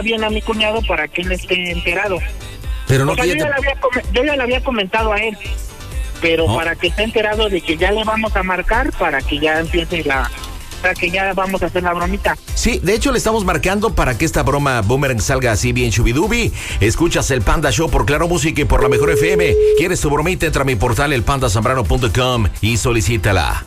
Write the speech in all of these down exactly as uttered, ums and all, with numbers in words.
bien a mi cuñado para que él esté enterado. Pero no o sea, yo, ya le había, yo ya le había comentado a él, pero ¿no? Para que esté enterado de que ya le vamos a marcar para que ya empiece la... para que ya vamos a hacer la bromita. Sí, de hecho le estamos marcando para que esta broma Boomerang salga así bien chubidubi. Escuchas el Panda Show por Claro Música y por la Mejor F M. ¿Quieres tu bromita? Entra a mi portal el panda zambrano punto com y solicítala.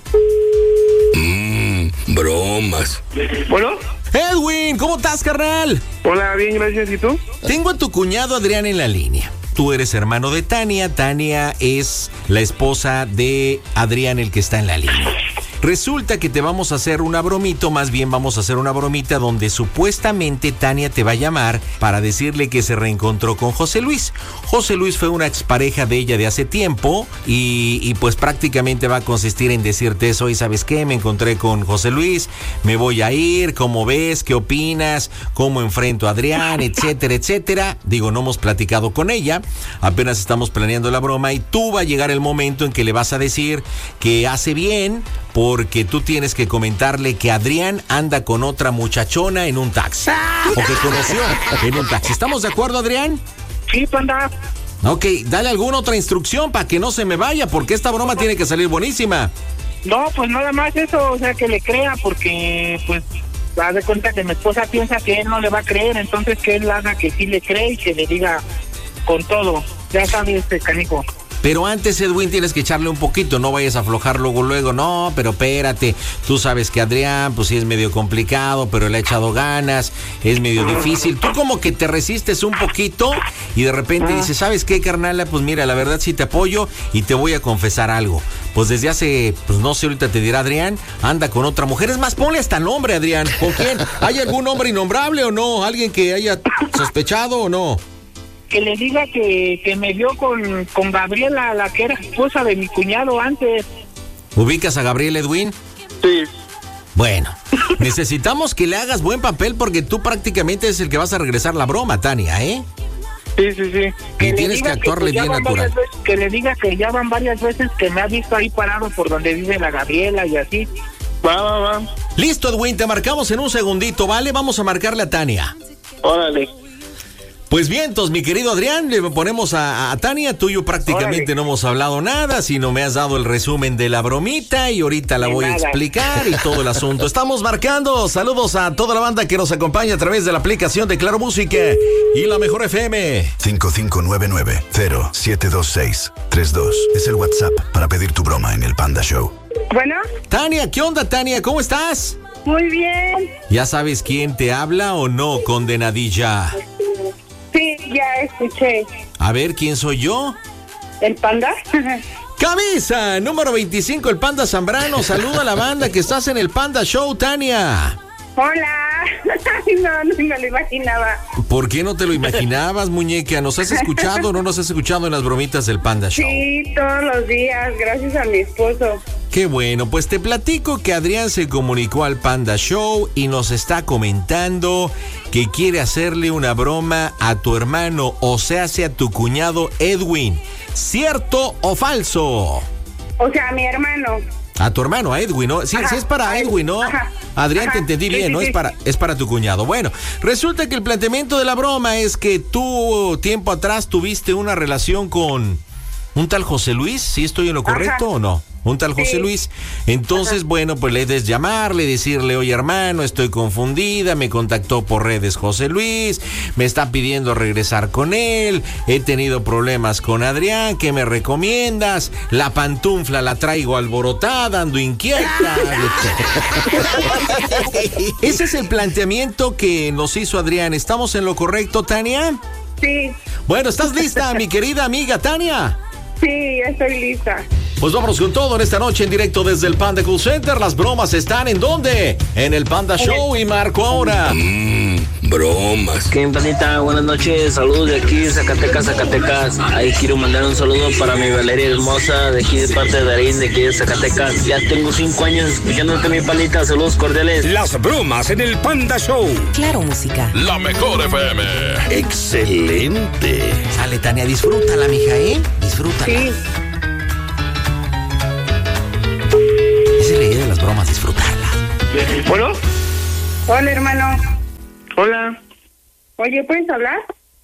Mmm, bromas. ¿Bueno? Edwin, ¿cómo estás, carnal? Hola, bien, gracias. ¿Y tú? Tengo a tu cuñado Adrián en la línea. Tú eres hermano de Tania. Tania es la esposa de Adrián, el que está en la línea. Resulta que te vamos a hacer una bromita, más bien vamos a hacer una bromita donde supuestamente Tania te va a llamar para decirle que se reencontró con José Luis. José Luis fue una expareja de ella de hace tiempo y, y pues prácticamente va a consistir en decirte eso. Y ¿sabes qué? Me encontré con José Luis, me voy a ir, ¿cómo ves? ¿Qué opinas? ¿Cómo enfrento a Adrián? Etcétera, etcétera. Digo, no hemos platicado con ella, apenas estamos planeando la broma y tú va a llegar el momento en que le vas a decir que hace bien, porque tú tienes que comentarle que Adrián anda con otra muchachona en un taxi. O que conoció en un taxi. ¿Estamos de acuerdo, Adrián? Sí, panda. Ok, dale alguna otra instrucción para que no se me vaya, porque esta broma tiene que salir buenísima. No, pues nada más eso, o sea, que le crea, porque pues haz de cuenta que mi esposa piensa que él no le va a creer, entonces que él haga que sí le cree y que le diga con todo. Ya sabes, este canijo. Pero antes, Edwin, tienes que echarle un poquito, no vayas a aflojar luego, luego, no, pero espérate, tú sabes que Adrián, pues sí es medio complicado, pero le ha echado ganas, es medio difícil, tú como que te resistes un poquito y de repente dices, ¿sabes qué, carnala? Pues mira, la verdad sí te apoyo y te voy a confesar algo, pues desde hace, pues no sé, ahorita te dirá Adrián, anda con otra mujer, es más, ponle hasta nombre, Adrián, ¿con quién? ¿Hay algún hombre innombrable o no? ¿Alguien que haya sospechado o no? Que le diga que, que me vio con, con Gabriela, la que era esposa de mi cuñado antes. ¿Ubicas a Gabriela, Edwin? Sí. Bueno, necesitamos que le hagas buen papel porque tú prácticamente es el que vas a regresar la broma, Tania, ¿eh? Sí, sí, sí. Y tienes que actuarle bien natural. Veces, que le diga que ya van varias veces que me ha visto ahí parado por donde vive la Gabriela y así. Va, va, va. Listo, Edwin, te marcamos en un segundito, ¿vale? Vamos a marcarle a Tania. Órale. Pues bien, entonces, mi querido Adrián, le ponemos a, a Tania. Tú y yo prácticamente Órale. No hemos hablado nada, sino me has dado el resumen de la bromita y ahorita la de voy nada. A explicar y todo el asunto. Estamos marcando. Saludos a toda la banda que nos acompaña a través de la aplicación de Claro Música y la Mejor F M. cinco cinco nueve nueve cero siete dos seis tres dos es el WhatsApp para pedir tu broma en el Panda Show. Bueno. Tania, ¿qué onda, Tania? ¿Cómo estás? Muy bien. ¿Ya sabes quién te habla o no, condenadilla? Sí, ya escuché. A ver, ¿quién soy yo? ¿El Panda? Camisa, número veinticinco, el Panda Zambrano. Saluda a la banda que estás en el Panda Show, Tania. Hola. No, no me lo imaginaba. ¿Por qué no te lo imaginabas, muñeca? ¿Nos has escuchado o no nos has escuchado en las bromitas del Panda Show? Sí, todos los días, gracias a mi esposo. Qué bueno, pues te platico que Adrián se comunicó al Panda Show y nos está comentando que quiere hacerle una broma a tu hermano, o sea, sea tu cuñado Edwin. ¿Cierto o falso? O sea, a mi hermano. A tu hermano, a Edwin, ¿no? Sí, sí es para Edwin, ¿no? Ajá. Adrián, ajá. Te entendí bien, sí, sí, ¿no? Sí. Es para, es para tu cuñado. Bueno, resulta que el planteamiento de la broma es que tú, tiempo atrás, tuviste una relación con un tal José Luis. ¿Sí estoy en lo correcto ajá. o no? Un tal José sí. Luis. Entonces, ajá. bueno, pues le des llamarle, decirle, oye, hermano, estoy confundida, me contactó por redes José Luis, me está pidiendo regresar con él, he tenido problemas con Adrián, ¿qué me recomiendas? La pantufla la traigo alborotada, ando inquieta. Ese es el planteamiento que nos hizo Adrián. ¿Estamos en lo correcto, Tania? Sí. Bueno, ¿estás lista, mi querida amiga Tania? Sí, ya estoy lista. Pues vámonos con todo en esta noche en directo desde el Panda Cool Center. Las bromas están ¿en dónde? En el Panda Show y marco ahora. Mmm, bromas. ¿Qué, Pandita? Buenas noches, saludos de aquí, Zacatecas, Zacatecas. Ahí quiero mandar un saludo para mi Valeria hermosa, de aquí de parte de Darín, de aquí de Zacatecas. Ya tengo cinco años escuchándote, mi Pandita, saludos cordiales. Las bromas en el Panda Show. Claro Música. La Mejor F M. Excelente. Sale, Tania, disfrútala, mija, ¿eh? Disfrútala. Sí. Esa es la idea de las bromas, disfrutarlas. ¿Bueno? Hola, hermano. Hola. Oye, ¿puedes hablar?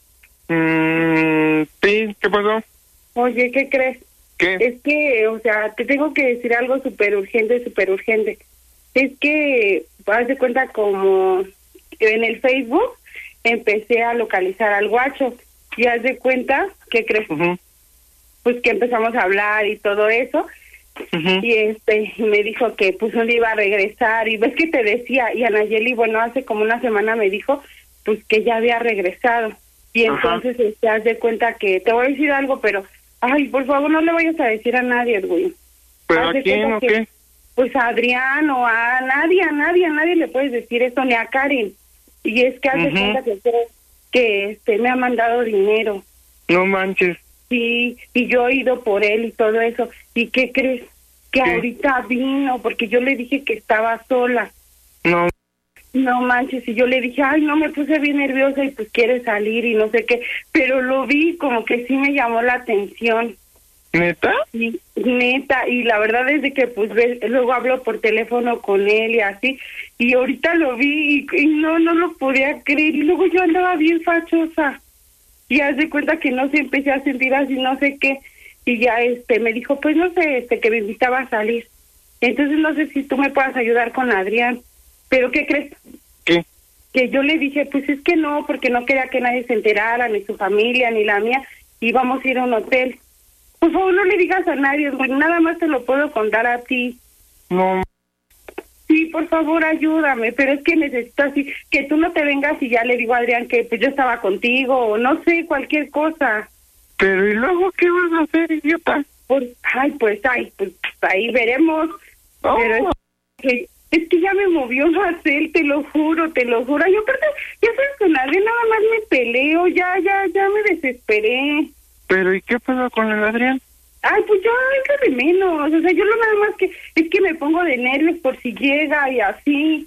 Mm, sí, ¿qué pasó? Oye, ¿qué crees? ¿Qué? Es que, o sea, te tengo que decir algo súper urgente, súper urgente. Es que, haz de cuenta, como en el Facebook empecé a localizar al guacho. Y haz de cuenta, ¿qué crees? Uh-huh. Pues que empezamos a hablar y todo eso. Uh-huh. Y este me dijo que pues un día iba a regresar. Y ves que te decía, y Anayeli, bueno, hace como una semana me dijo, pues que ya había regresado. Y entonces te este, haz de cuenta que, te voy a decir algo, pero, ay, por favor, no le vayas a decir a nadie, Edwin. ¿Pero a quién o qué? Pues a Adrián o a nadie, a nadie, a nadie le puedes decir eso, ni a Karen. Y es que haz de uh-huh. cuenta que, que este, me ha mandado dinero. No manches. Sí, y yo he ido por él y todo eso. ¿Y qué crees? Que ¿Qué? Ahorita vino, porque yo le dije que estaba sola. No. No manches, y yo le dije, ay, no, me puse bien nerviosa y pues quiere salir y no sé qué. Pero lo vi, como que sí me llamó la atención. ¿Neta? Sí, neta, y la verdad es de que pues ve, luego hablo por teléfono con él y así, y ahorita lo vi y, y no, no lo podía creer, y luego yo andaba bien fachosa, y haz de cuenta que no sé, empecé a sentir así, no sé qué, y ya este, me dijo, pues no sé, este, que me invitaba a salir, entonces no sé si tú me puedas ayudar con Adrián, pero ¿qué crees? ¿Qué? Que yo le dije, pues es que no, porque no quería que nadie se enterara, ni su familia, ni la mía, y vamos a ir a un hotel. Por favor, no le digas a nadie, nada más te lo puedo contar a ti. No. Sí, por favor, ayúdame, pero es que necesito así, que tú no te vengas y ya le digo a Adrián que pues yo estaba contigo, o no sé, cualquier cosa. Pero ¿y luego qué vas a hacer, idiota? Pues, ay, pues, ay, pues ahí veremos. Oh. Pero es que, es que ya me movió Marcel, te lo juro, te lo juro. Yo, aparte, ya sabes, con Adrián nada más me peleo, ya, ya, ya me desesperé. ¿Pero y qué pasó con el Adrián? Ay, pues yo, es lo de menos, o sea, yo lo nada más que, es que me pongo de nervios por si llega y así.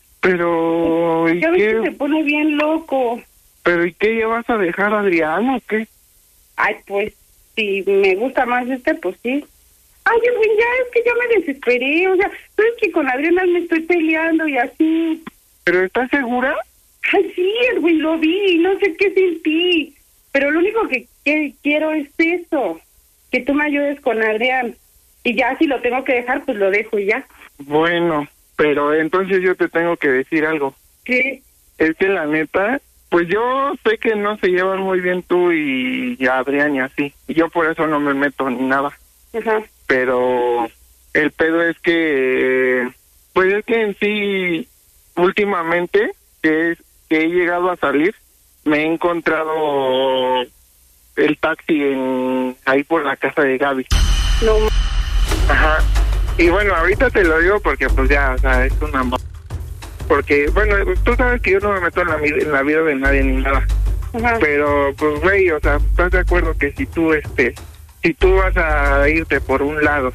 Pero, ¿y ya qué? ves que se pone bien loco. ¿Pero y qué, ya vas a dejar a Adrián o qué? Ay, pues, si me gusta más este, pues sí. Ay, Edwin, ya es que ya me desesperé, o sea, sabes que con Adrián me estoy peleando y así. ¿Pero estás segura? Ay, sí, Edwin, lo vi, no sé qué sentí. Pero lo único que, que quiero es eso, que tú me ayudes con Adrián. Y ya si lo tengo que dejar, pues lo dejo y ya. Bueno, pero entonces yo te tengo que decir algo. ¿Qué? Es que la neta, pues yo sé que no se llevan muy bien tú y Adrián y así. Y yo por eso no me meto ni nada. Ajá. Pero el pedo es que, pues es que en sí, últimamente, que, es, que he llegado a salir, me he encontrado el taxi en ahí por la casa de Gaby. No. Ajá. Y bueno, ahorita te lo digo porque pues ya, o sea, es una... Porque, bueno, tú sabes que yo no me meto en la, en la vida de nadie ni nada. Ajá. Pero, pues, güey, o sea, ¿estás de acuerdo que si tú, este, si tú vas a irte por un lado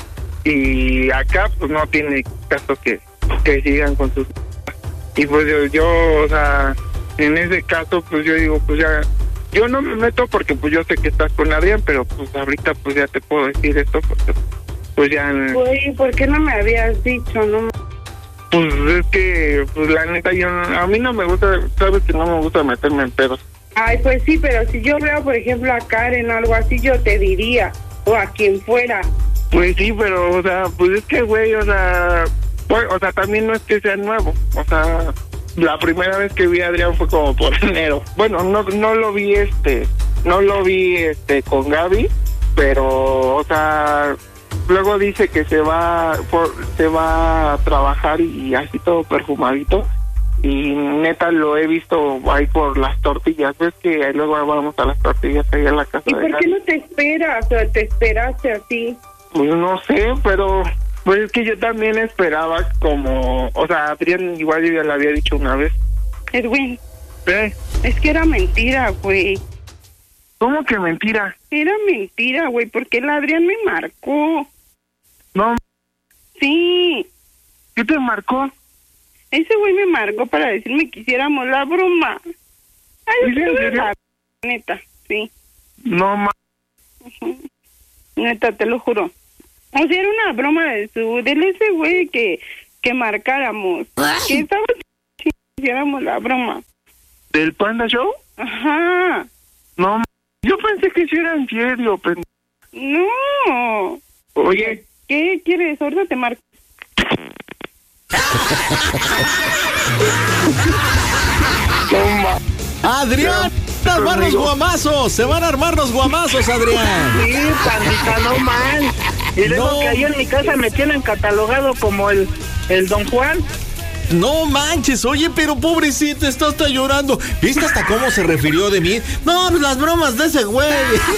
y acá, pues no tiene caso que, que sigan con sus... Y pues yo, yo, o sea... En ese caso, pues yo digo, pues ya, yo no me meto porque pues yo sé que estás con Adrián, pero pues ahorita pues ya te puedo decir esto, porque pues ya... Güey, ¿por qué no me habías dicho, no? Pues es que, pues la neta, yo, a mí no me gusta, sabes que no me gusta meterme en pedos. Ay, pues sí, pero si yo veo, por ejemplo, a Karen o algo así, yo te diría, o a quien fuera. Pues sí, pero, o sea, pues es que, güey, o sea, pues, o sea, también no es que sea nuevo, o sea... La primera vez que vi a Adrián fue como por enero. Bueno, no no lo vi este, no lo vi este con Gaby, pero o sea, luego dice que se va por, se va a trabajar y así todo perfumadito y neta lo he visto ahí por las tortillas. Ves que ahí luego vamos a las tortillas ahí en la casa. ¿Y de por Gaby. qué no te esperas? O sea, te esperaste así. Pues no sé, pero pues es que yo también esperaba como... O sea, Adrián igual yo ya le había dicho una vez. Edwin. ¿Eh? Es que era mentira, güey. ¿Cómo que mentira? Era mentira, güey, porque el Adrián me marcó. No. Sí. ¿Qué te marcó? Ese güey me marcó para decirme que hiciéramos la broma. Ay, ¿Sí, en serio? la neta, sí. No, ma... Uh-huh. Neta, te lo juro. O sea, era una broma de su, de ese güey que, que marcáramos. Que estaba ch- hiciéramos la broma. ¿Del Panda Show? Ajá. No, yo pensé que sí era en serio, pendejo. No. Oye. ¿Qué quieres? Ahorita te marco. Adrián, se van a armar los guamazos, se van a armar los guamazos, Adrián. Sí, pandita, no mal. Y luego No. que ahí en mi casa me tienen catalogado como el, el Don Juan. No manches, oye, pero pobrecito, está hasta llorando. ¿Viste hasta cómo se refirió de mí? No, pues las bromas de ese güey.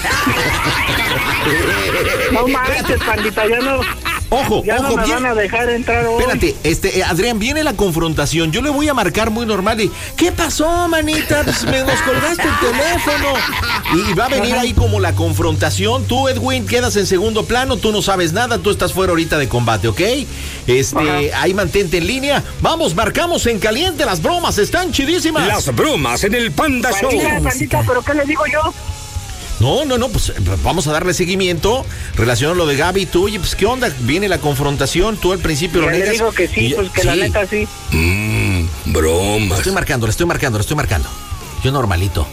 No manches, pandita, ya no, Ojo, ya ojo, no me bien. van a dejar entrar hoy. Espérate, este, eh, Adrián, viene la confrontación. Yo le voy a marcar muy normal y ¿qué pasó, manita? Pues me nos colgaste el teléfono. Y va a venir ahí como la confrontación. Tú, Edwin, quedas en segundo plano, tú no sabes nada, tú estás fuera ahorita de combate, ¿ok? Este, Ajá. ahí mantente en línea. Vamos, marcamos en caliente, las bromas están chidísimas. Las bromas en el Panda Show. Pandita, pandita, ¿pero qué le digo yo? No, no, no, pues vamos a darle seguimiento. Relacionado a lo de Gaby, tú, oye, pues ¿qué onda? Viene la confrontación, tú al principio Ya lo le negas. digo que y sí, yo- pues que la sí. neta sí. Mmm, Le bromas. estoy marcando, le estoy marcando, le estoy marcando. Yo normalito.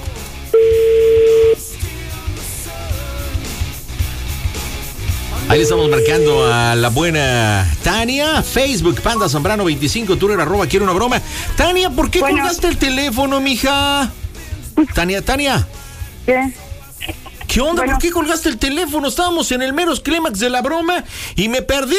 Ahí le estamos marcando a la buena Tania. Facebook, Panda Zambrano veinticinco, Twitter, arroba, quiero una broma. Tania, ¿por qué Bueno. colgaste el teléfono, mija? Tania, Tania. ¿Qué? ¿Qué onda? Bueno. ¿Por qué colgaste el teléfono? Estábamos en el meros clímax de la broma y me perdí.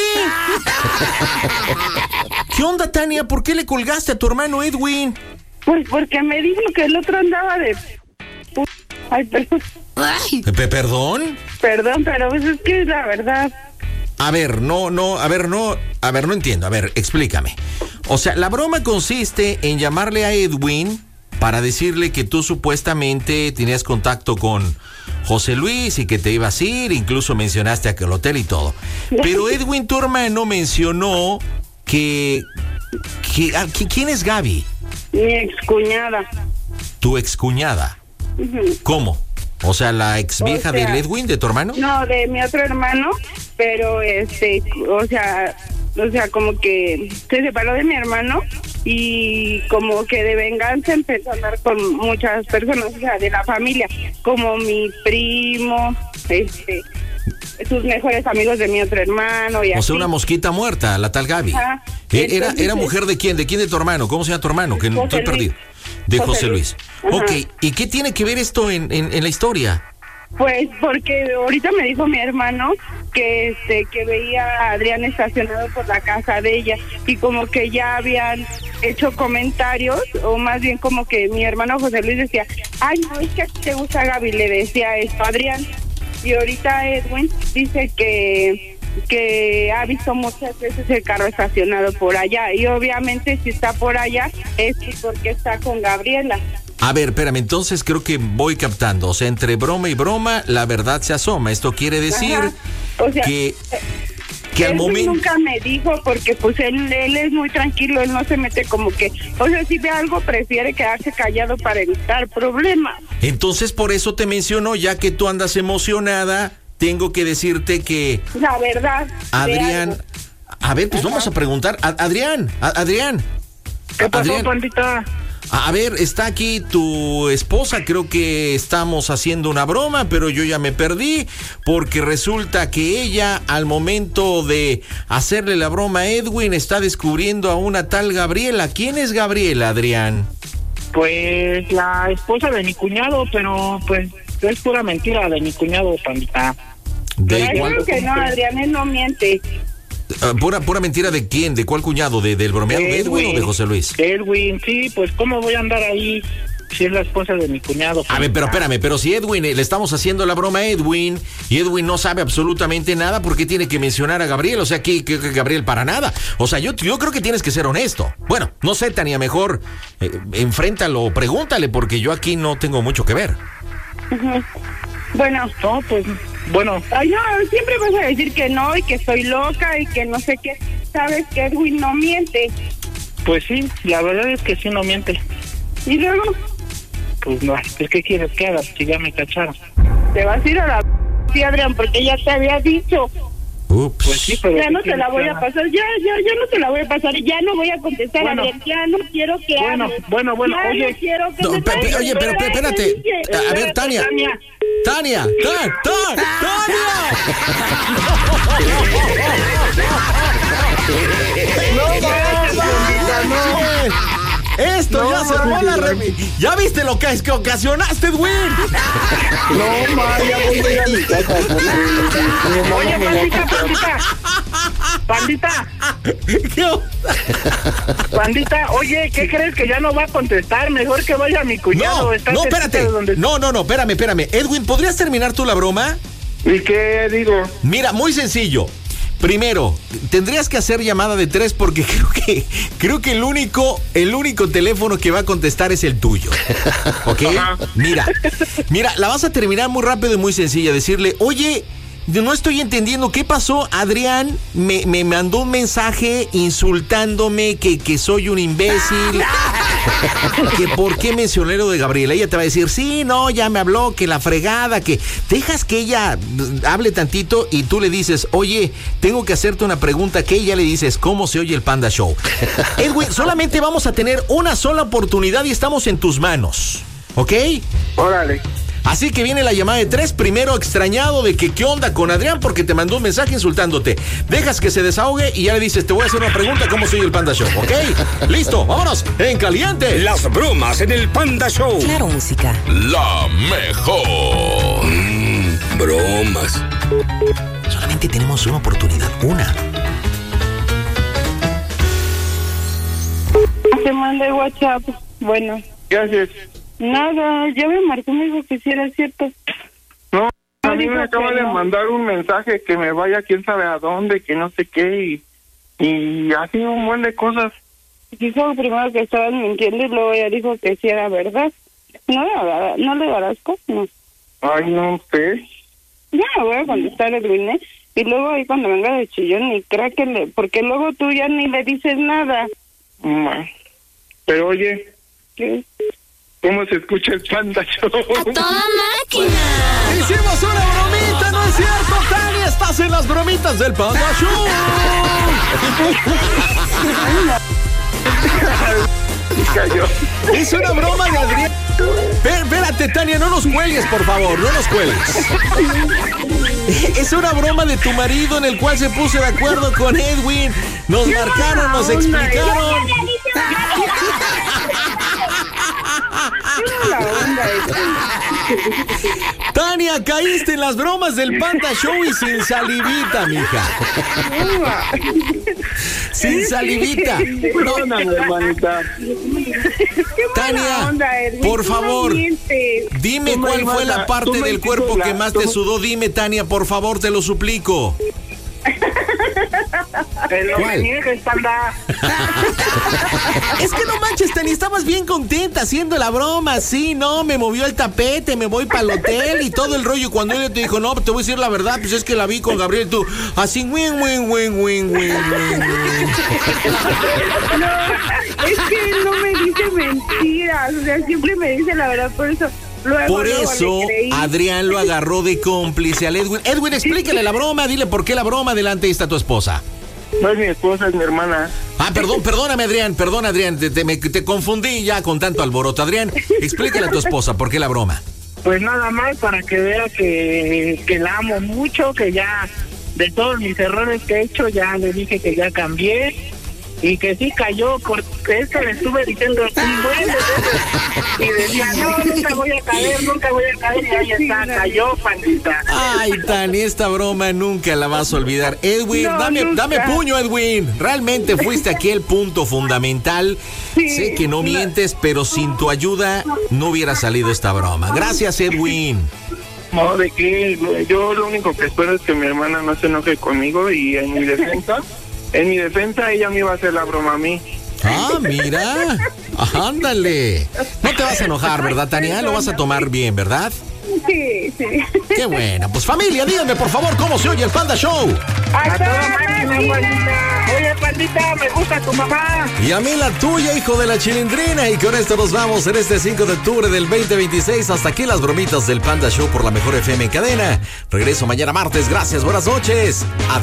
¿Qué onda, Tania? ¿Por qué le colgaste a tu hermano Edwin? Pues porque me dijo que el otro andaba de... pu- Ay, perdón. Pe- ¿Perdón? Perdón, pero pues es que es la verdad. A ver, no, no, a ver, no, a ver, no entiendo. A ver, explícame. O sea, la broma consiste en llamarle a Edwin para decirle que tú supuestamente tenías contacto con José Luis y que te ibas a ir, incluso mencionaste aquel hotel y todo. Pero Edwin, tu hermano, mencionó que... que ah, ¿qui- ¿Quién es Gaby? Mi excuñada. Tu excuñada. Ujú. ¿Cómo? O sea, la ex vieja O sea, del Edwin, de tu hermano. No, de mi otro hermano, pero este, o sea, o sea, como que se separó de mi hermano y como que de venganza empezó a andar con muchas personas, o sea, de la familia, como mi primo, este, sus mejores amigos de mi otro hermano y O así. sea, una mosquita muerta, la tal Gaby. Ajá. Eh, Era, Entonces, ¿Era mujer de quién? ¿De quién de tu hermano? ¿Cómo se llama tu hermano? Que no José estoy Luis. perdido. De José, José Luis. Luis. Ok, Ajá. ¿y qué tiene que ver esto en, en, en la historia? Pues porque ahorita me dijo mi hermano que este que veía a Adrián estacionado por la casa de ella y como que ya habían hecho comentarios o más bien como que mi hermano José Luis decía, ay no, es que a ti te gusta Gaby, le decía esto a Adrián y ahorita Edwin dice que que ha visto muchas veces el carro estacionado por allá y obviamente si está por allá es porque está con Gabriela. A ver, espérame, entonces creo que voy captando. O sea, entre broma y broma, la verdad se asoma. Esto quiere decir Ajá. O sea, que, que al Él momento... nunca me dijo porque pues él, él es muy tranquilo, él no se mete como que, o sea, si ve algo prefiere quedarse callado para evitar problemas. Entonces por eso te menciono, ya que tú andas emocionada, tengo que decirte que La verdad. de Adrián... algo. A ver, pues vamos a preguntar. A- Adrián, a- Adrián. ¿Qué pasó, Adrián. pandita? A ver, está aquí tu esposa, creo que estamos haciendo una broma, pero yo ya me perdí, porque resulta que ella, al momento de hacerle la broma a Edwin, está descubriendo a una tal Gabriela. ¿Quién es Gabriela, Adrián? Pues la esposa de mi cuñado, pero pues es pura mentira de mi cuñado, pandita. De Ay, igual- claro que no, Adrián, él no miente. Ah, pura, pura mentira de quién, de cuál cuñado, de, del bromeado de Edwin o de José Luis. Edwin, sí, pues cómo voy a andar ahí si es la esposa de mi cuñado. A ver, pero espérame, pero si Edwin, eh, le estamos haciendo la broma a Edwin y Edwin no sabe absolutamente nada, ¿por qué tiene que mencionar a Gabriel? O sea, que, que- que Gabriel para nada. O sea, yo, yo creo que tienes que ser honesto. Bueno, no sé, Tania, mejor eh, enfréntalo, pregúntale, porque yo aquí no tengo mucho que ver. Ujú. Bueno, No, pues, bueno, ay no, siempre vas a decir que no y que soy loca y que no sé qué. Sabes que Edwin no miente. pues sí, la verdad es que sí no miente. Y luego Pues no, pues ¿qué quieres que haga? Si ya me cacharon. te vas a ir a la... Sí, Adrián, porque ya te había dicho. Ups. Pues sí, pero Ya sí no te la tienes voy a ganas. pasar, ya, ya, ya no te la voy a pasar, ya no voy a contestar, Bueno. Adrián, ya no quiero que Bueno, hables. bueno, bueno, ya oye. no quiero que No, me pe- pe- traigas, oye, pero pe- ¿verdad? espérate. Te dije. A ver, Tania. Tania. Tania, Tan, Tan, Tania. Esto No, ya se armó la no, re... ¿Ya viste lo que es que ocasionaste, Edwin? No, ma, ya voy a ir a mi casa. porque mi mamá Oye, me pandita, va a pandita. Pandita, ¿Qué onda? pandita, oye, ¿qué crees que ya no va a contestar? Mejor que vaya mi cuñado. No, está no, cerquita espérate. de donde- No, no, no, espérame, espérame. Edwin, ¿podrías terminar tú la broma? ¿Y qué digo? Mira, muy sencillo. Primero, tendrías que hacer llamada de tres porque creo que creo que el único el único teléfono que va a contestar es el tuyo. ¿Ok? Ajá. Mira, mira, la vas a terminar muy rápido y muy sencilla. Decirle, oye, no estoy entendiendo qué pasó. Adrián me, me mandó un mensaje insultándome que, que soy un imbécil. Que por qué mencioné lo de Gabriela. Ella te va a decir, sí, no, ya me habló, que la fregada, que dejas que ella hable tantito y tú le dices, oye, tengo que hacerte una pregunta, que ella le dices, ¿cómo se oye el Panda Show? Edwin, solamente vamos a tener una sola oportunidad y estamos en tus manos, ¿ok? Órale. Así que viene la llamada de tres, primero extrañado de que qué onda con Adrián porque te mandó un mensaje insultándote. Dejas que se desahogue y ya le dices, te voy a hacer una pregunta, ¿cómo soy el Panda Show? ¿Ok? Listo, vámonos, en caliente. Las bromas en el Panda Show. Claro, música. La mejor. Mm, bromas. Solamente tenemos una oportunidad, una. Te mandé WhatsApp, bueno, ¿Qué haces? nada, ya me marcó, me dijo que sí era cierto. No, a mí dijo me acaba que de no. mandar un mensaje que me vaya quién sabe a dónde, que no sé qué, y, y así un buen de cosas. Dijo primero que estaban mintiendo y luego ya dijo que sí era verdad. No, le dará- no le darás caso, no. Ay, no sé. Ya me voy a contestar, Edwin, ¿eh? Y luego ahí cuando venga de chillón, ni crea que le... Porque luego tú ya ni le dices nada. Ma. Pero oye, ¿Qué? ¿cómo se escucha el Panda Show? ¡A toda máquina! Hicimos una bromita, ¿no es cierto, Tania? Estás en las bromitas del Panda Show. Cayó. Es una broma de Adrián. Espé- Espérate, Tania, no nos cuelgues, por favor, no nos cuelgues. Es una broma de tu marido en el cual se puso de acuerdo con Edwin. Nos marcaron, nos explicaron. La onda, Edwin. Tania, caíste en las bromas del Panda Show y sin salivita, mija. Sin salivita. Perdóname, hermanita. Tania, onda, Edwin, por tú no favor, mientes. dime Tú me cuál fue ibas la a- parte tú me del cuerpo hiciste que la- más tú te me- sudó. Dime, Tania, por favor, te lo suplico. Que lo ¿Cuál? niegues, panda. Es que no manches, Tania, estabas bien contenta haciendo la broma. Sí, no, me movió el tapete, me voy para el hotel y todo el rollo. Cuando ella te dijo, no, te voy a decir la verdad, pues es que la vi con Gabriel, tú, así, win, win, win, win, win, win. No, es que él no me dice mentiras, o sea, siempre me dice la verdad, por eso. Luego, Por luego eso, le creí. Adrián lo agarró de cómplice al Edwin. Edwin, explícale la broma, dile por qué la broma, delante está tu esposa. No es mi esposa, es mi hermana. Ah, perdón, perdóname, Adrián, perdón, Adrián, te, te, me- te confundí ya con tanto alboroto. Adrián, explícale a tu esposa por qué la broma. Pues nada más para que vea que, que la amo mucho, que ya de todos mis errores que he hecho ya le dije que ya cambié y que sí cayó, porque eso le estuve diciendo un buen de veces y decía, no, nunca voy a caer, nunca voy a caer y ahí está, cayó, pandita. Ay, Tani, esta broma nunca la vas a olvidar. Edwin, No, dame, nunca. dame puño, Edwin. Realmente fuiste aquí el punto fundamental. Sí, sé que no mientes, pero sin tu ayuda no hubiera salido esta broma. Gracias, Edwin. No, de qué, yo lo único que espero es que mi hermana no se enoje conmigo y en mi defensa, en mi defensa ella me iba a hacer la broma a mí. Ah, mira. Ándale. No te vas a enojar, ¿verdad, Tania? Lo vas a tomar bien, ¿verdad? Sí, sí. Qué buena. Pues familia, díganme por favor cómo se oye el Panda Show. A toda máquina, pandita. Oye, pandita, me gusta tu mamá. Y a mí la tuya, hijo de la chilindrina. Y con esto nos vamos en este cinco de octubre del veinte veintiséis. Hasta aquí las bromitas del Panda Show por la mejor F M en cadena. Regreso mañana martes. Gracias, buenas noches. Adiós.